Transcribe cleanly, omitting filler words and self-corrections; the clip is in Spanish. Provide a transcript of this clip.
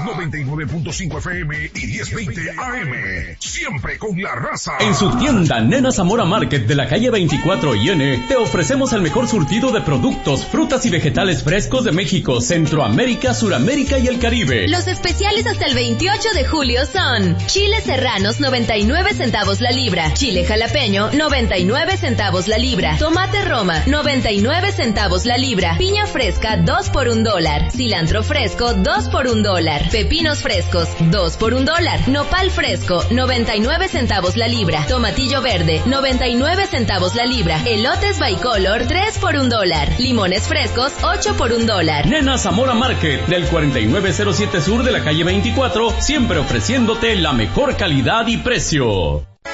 99.5 FM y 1020 AM. Siempre con la raza. En su tienda Nena Zamora Market de la calle 24 IN, te ofrecemos el mejor surtido de productos, frutas y vegetales frescos de México, Centroamérica, Suramérica y el Caribe. Los especiales hasta el 28 de julio son chiles serranos 99 centavos la libra, chile jalapeño 99 centavos la libra, tomate roma 99 centavos la libra, piña fresca 2 por $1, cilantro fresco 2 por $1, pepinos frescos 2 por $1, nopal fresco 99 centavos la libra, tomatillo verde 99 centavos la libra, elotes bicolor 3 por $1, limones frescos 8 por $1. Nena Zamora Market del 4907 Sur de la calle 24, siempre ofreciéndote la mejor calidad y precio.